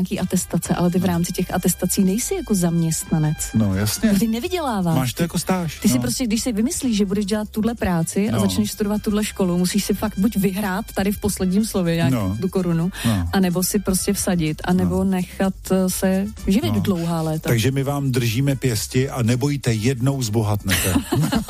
nějaký atestace, ale ty v rámci těch atestací nejsi jako zaměstnanec. No jasně. Ty nevyděláváš. Máš to jako stáž. Ty si prostě, když si vymyslíš, že budeš dělat tuhle práci a začneš studovat tuhle školu, musíš si fakt buď vyhrát tady v posledním slově nějakou tu korunu, anebo si prostě vsadit, anebo nechat se živit dlouhá léta. Takže my vám držíme pěsti a nebojte, jednou zbohatnete.